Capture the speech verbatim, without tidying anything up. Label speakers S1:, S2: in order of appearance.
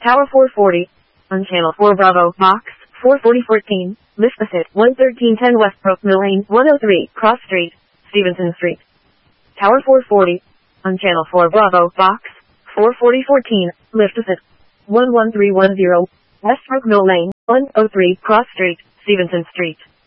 S1: Tower four forty. On Channel four Bravo, Box, four forty fourteen, Lisbethit, one thirteen ten Westbrook Mill Lane, one oh three, Cross Street, Stevenson Street. Tower four forty. On Channel four Bravo, Box, four forty fourteen, Lisbethit, one one three one zero, Westbrook Mill Lane, one oh three, Cross Street, Stevenson Street.